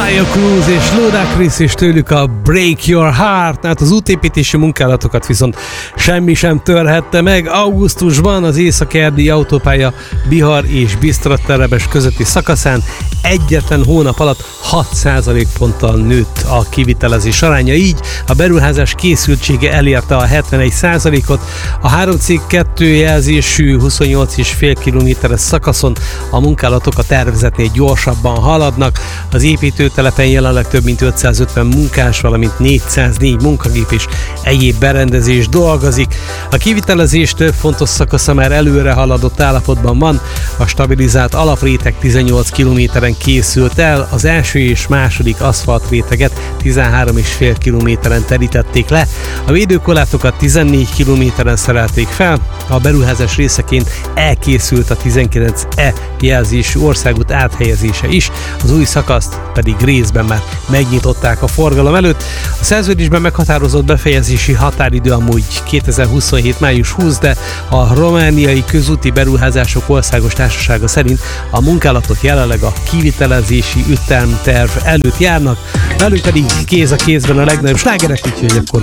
Taio Cruz és Ludacris, és tőlük a Break Your Heart. Hát az útépítési munkálatokat viszont semmi sem törhette meg. Augusztusban az észak-erdélyi autópálya Bihar és Bisztra-Terebes közötti szakaszán egyetlen hónap alatt 6% ponttal nőtt a kivitelezés aránya, így a beruházás készültsége elérte a 71%-ot. A 3C2 jelzésű 28,5 kilométeres szakaszon a munkálatok a tervezetnél gyorsabban haladnak. Az építőtelepen jelenleg több mint 550 munkás, valamint 404 munkagép és egyéb berendezés dolgozik. A kivitelezés több fontos szakasza már előre haladott állapotban van. A stabilizált alapréteg 18 kilométeren készült el, az első és második aszfaltréteget 13,5 kilométeren terítették le, a védőkorlátokat 14 kilométeren szerelték fel, a beruházás részeként elkészült a 19E jelzésű országút áthelyezése is, az új szakaszt pedig részben már megnyitották a forgalom előtt. A szerződésben meghatározott befejezési határidő amúgy 2027. május 20, de a Romániai Közúti Beruházások Országos Társasága szerint a munkálatok jelenleg a kivitelezési ütemterv előtt járnak, velük pedig kéz a kézben a legnagyobb slágerek, úgyhogy akkor